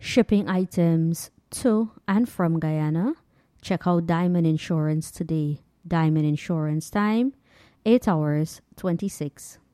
shipping items to and from Guyana, check out Diamond Insurance today. Diamond Insurance time, 8 hours, 26.